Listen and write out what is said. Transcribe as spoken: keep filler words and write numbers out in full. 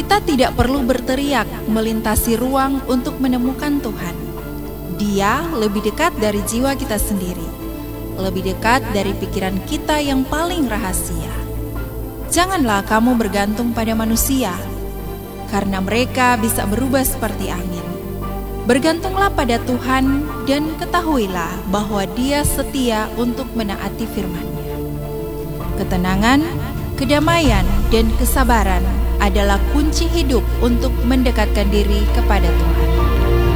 Kita tidak perlu berteriak melintasi ruang untuk menemukan Tuhan. Dia lebih dekat dari jiwa kita sendiri, lebih dekat dari pikiran kita yang paling rahasia. Janganlah kamu bergantung pada manusia, karena mereka bisa berubah seperti angin. Bergantunglah pada Tuhan dan ketahuilah bahwa Dia setia untuk menaati firman-Nya. Ketenangan, kedamaian, dan kesabaran adalah kunci hidup untuk mendekatkan diri kepada Tuhan.